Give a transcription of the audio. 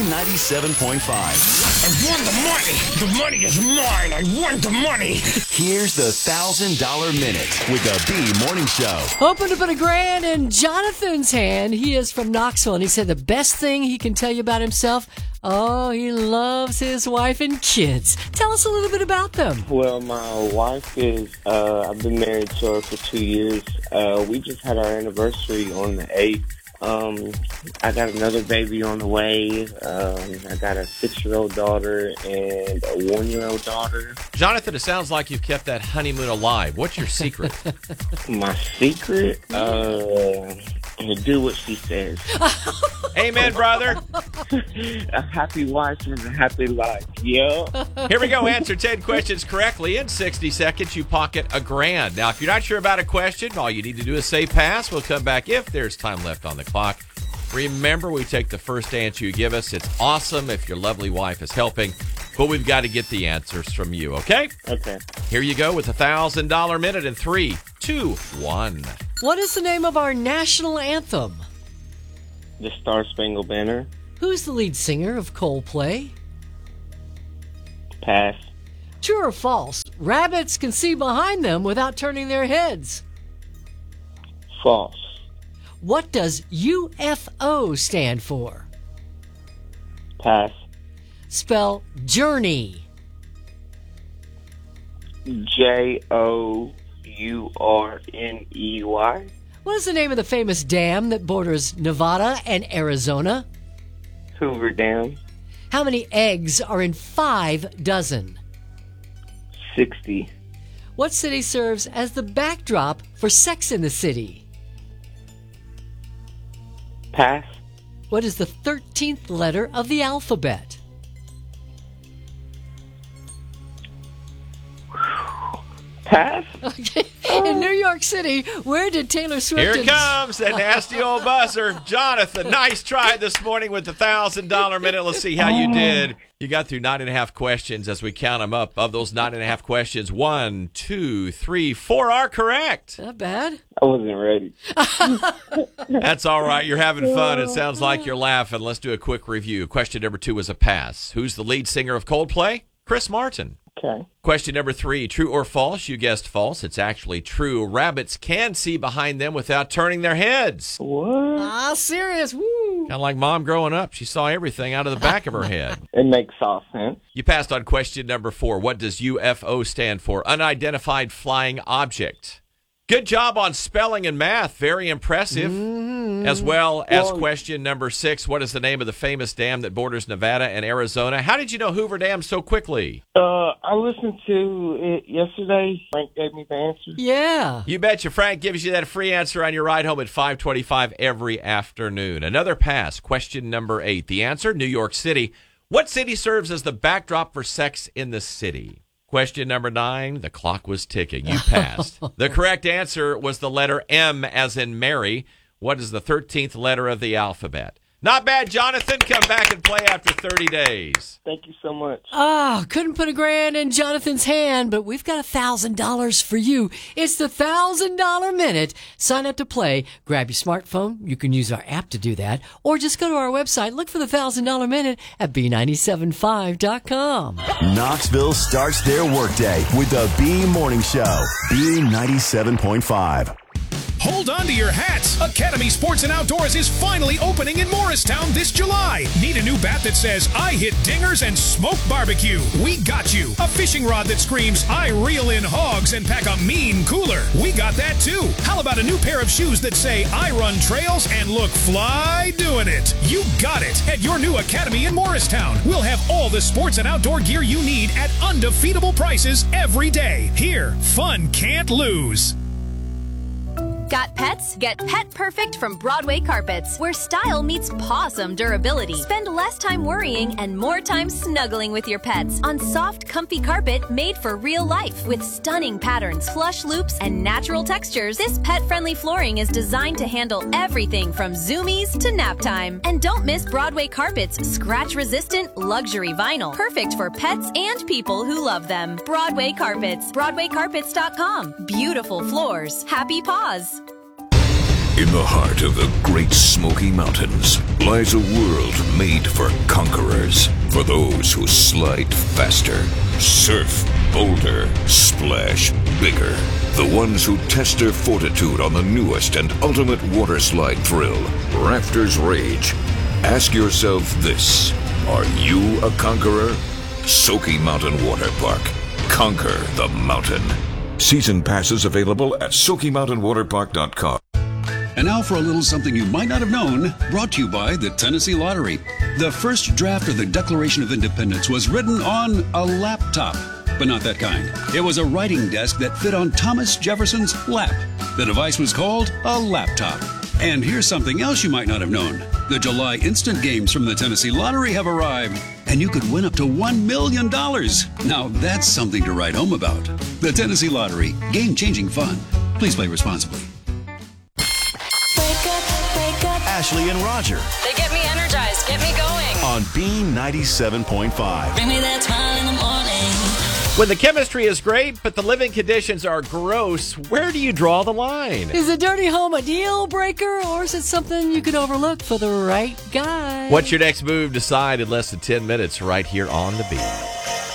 B97.5. I won the money. The money is mine. I won the money. Here's the $1,000 Minute with the B Morning Show. Hoping to put $1,000 in Jonathan's hand. He is from Knoxville, and he said the best thing he can tell you about himself, he loves his wife and kids. Tell us a little bit about them. Well, my wife is, I've been married to her for 2 years. We just had our anniversary on the 8th. I got another baby on the way. I got a 6-year-old daughter and a 1-year-old daughter. Jonathan, it sounds like you've kept that honeymoon alive. What's your secret? My secret? Do what she says. Amen, brother. A happy wife has a happy life. Yeah. Here we go. Answer 10 questions correctly. In 60 seconds, you pocket $1,000. Now, if you're not sure about a question, all you need to do is say pass. We'll come back if there's time left on the clock. Remember, we take the first answer you give us. It's awesome if your lovely wife is helping, but we've got to get the answers from you, okay? Okay. Here you go with the $1,000 Minute in 3, 2, 1. What is the name of our national anthem? The Star Spangled Banner. Who's the lead singer of Coldplay? Pass. True or false? Rabbits can see behind them without turning their heads. False. What does UFO stand for? Pass. Spell journey. Journey. What is the name of the famous dam that borders Nevada and Arizona? Hoover Dam. How many eggs are in 5 dozen? 60. What city serves as the backdrop for Sex in the City? Pass. What is the 13th letter of the alphabet? Pass. Okay. In New York City, where did Taylor Swift... Here it comes, that nasty old buzzer. Jonathan, nice try this morning with the $1,000 Minute. Let's see how you did. You got through 9.5 questions as we count them up. Of those 9.5 questions, 1, 2, 3, 4 are correct. Not bad. I wasn't ready. That's all right. You're having fun. It sounds like you're laughing. Let's do a quick review. Question number 2 was a pass. Who's the lead singer of Coldplay? Chris Martin. Okay. Question number 3, true or false? You guessed false. It's actually true. Rabbits can see behind them without turning their heads. What? Serious. Woo. Kind of like Mom growing up. She saw everything out of the back of her head. It makes all sense. You passed on question number 4. What does UFO stand for? Unidentified flying object. Good job on spelling and math. Very impressive. As well as question number 6. What is the name of the famous dam that borders Nevada and Arizona? How did you know Hoover Dam so quickly? I listened to it yesterday. Frank gave me the answer. Yeah. You betcha. Frank gives you that free answer on your ride home at 5:25 every afternoon. Another pass. Question number 8. The answer, New York City. What city serves as the backdrop for Sex in the City? Question number 9, the clock was ticking. You passed. The correct answer was the letter M as in Mary. What is the 13th letter of the alphabet? Not bad, Jonathan. Come back and play after 30 days. Thank you so much. Couldn't put $1,000 in Jonathan's hand, but we've got $1,000 for you. It's the $1,000 Minute. Sign up to play. Grab your smartphone. You can use our app to do that. Or just go to our website. Look for the $1,000 Minute at B975.com. Knoxville starts their workday with the B Morning Show. B97.5. Hold on to your hats. Academy Sports and Outdoors is finally opening in Morristown this July. Need a new bat that says, I hit dingers and smoke barbecue? We got you. A fishing rod that screams, I reel in hogs and pack a mean cooler? We got that too. How about a new pair of shoes that say, I run trails and look fly doing it? You got it at your new Academy in Morristown. We'll have all the sports and outdoor gear you need at undefeatable prices every day. Here, fun can't lose. Got pets? Get Pet Perfect from Broadway Carpets, where style meets pawsome durability. Spend less time worrying and more time snuggling with your pets on soft, comfy carpet made for real life. With stunning patterns, plush loops, and natural textures, this pet-friendly flooring is designed to handle everything from zoomies to nap time. And don't miss Broadway Carpets' scratch-resistant luxury vinyl, perfect for pets and people who love them. Broadway Carpets, BroadwayCarpets.com. Beautiful floors, happy paws. In the heart of the Great Smoky Mountains lies a world made for conquerors, for those who slide faster, surf bolder, splash bigger, the ones who test their fortitude on the newest and ultimate water slide thrill, Rafters Rage. Ask yourself this: are you a conqueror? Smoky Mountain Water Park. Conquer the mountain. Season passes available at SmokyMountainWaterPark.com. And now for a little something you might not have known, brought to you by the Tennessee Lottery. The first draft of the Declaration of Independence was written on a laptop, but not that kind. It was a writing desk that fit on Thomas Jefferson's lap. The device was called a laptop. And here's something else you might not have known. The July instant games from the Tennessee Lottery have arrived, and you could win up to $1 million. Now that's something to write home about. The Tennessee Lottery, game-changing fun. Please play responsibly. Ashley and Roger They get me energized, get me going. on B97.5. Bring me that smile in the morning. When the chemistry is great, but the living conditions are gross, where do you draw the line? Is a dirty home a deal breaker, or is it something you could overlook for the right guy? What's your next move? Decide in less than 10 minutes right here on The Beat.